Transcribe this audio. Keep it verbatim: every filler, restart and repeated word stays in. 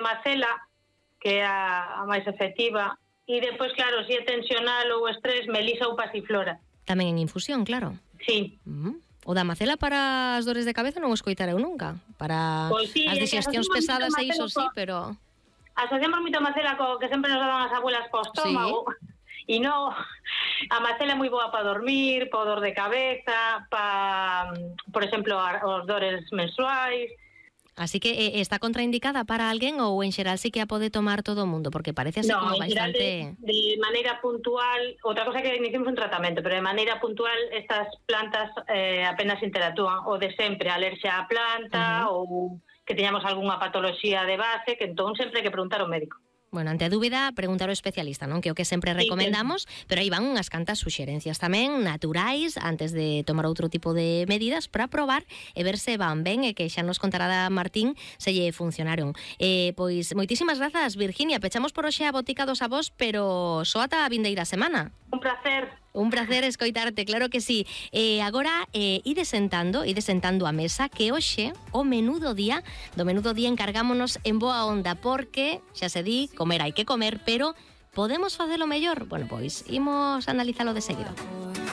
macela, que é a, a máis efectiva, e depois, claro, se é tensional ou estrés, melisa ou pasiflora. Tamén en infusión, claro. Sí. Uh-huh. O da macela para as dores de cabeza non o escoitarei nunca. Para pues sí, as digestións pesadas e iso sí, pero... Asociamos moito a macela co que sempre nos daban as abuelas co estómago. Sí. E non, a macela é moi boa para dormir, para o dor de cabeza, para, por exemplo, os dores menstruais. Así que eh, está contraindicada para alguén ou en xeral sí que a pode tomar todo o mundo? Porque parece así no, como en xeral bastante... De, de maneira puntual, outra cosa que iniciamos un tratamento, pero de maneira puntual estas plantas eh, apenas interactúan, o de sempre, alerxia á planta, uh-huh. ou que teñamos algunha patoloxía de base, que entón sempre hai que preguntar ao médico. Bueno, ante a dúbida, preguntar ao especialista, non? Que é o que sempre recomendamos, sí, pero aí van unhas cantas suxerencias tamén naturais antes de tomar outro tipo de medidas para probar e ver se van ben e que xa nos contará da Martín se lle funcionaron. Eh, pois, moitísimas grazas, Virginia. Pechamos por hoxe a botica dos avós, pero só ata a vindeira semana. Un placer. Un placer escoitarte, claro que sí. Eh, agora, eh, ide sentando, ide sentando a mesa, que hoxe, o menudo día, do menudo día encargámonos en boa onda, porque, xa se di, comer hai que comer, pero podemos facelo mellor? Bueno, pois, imos analizalo de seguido.